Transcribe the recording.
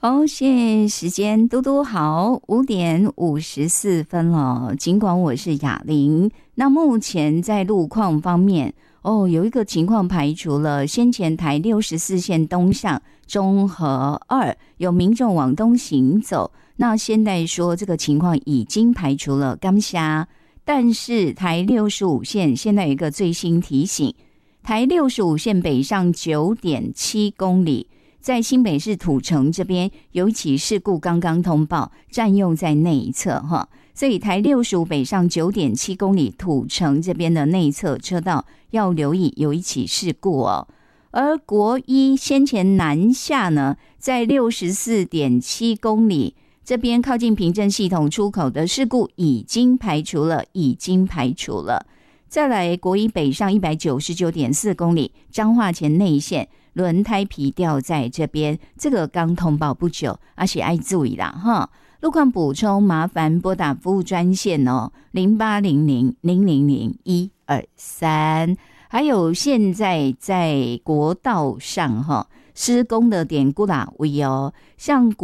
好，现在时间嘟嘟好，5:54了。尽管我是雅玲，那目前在路况方面，有一个情况排除了，先前台64线东向中和2有民众往东行走，那现在说这个情况已经排除了，感谢。但是台65线现在有一个最新提醒，台65线北上 9.7 公里。在新北市土城这边有一起事故刚刚通报，占用在内一侧哈，所以台65北上 9.7 公里土城这边的内侧车道要留意有一起事故哦。而国一先前南下呢，在 64.7 公里这边靠近平镇系统出口的事故已经排除了。再来国一北上 199.4 公里彰化前内线轮胎皮掉在这边，这个刚通报不久，而且要注意啦哈。路况补充麻烦拨打服务专线哦，0800-000-123。还有现在在国道上哈施工的典故啦位哦，像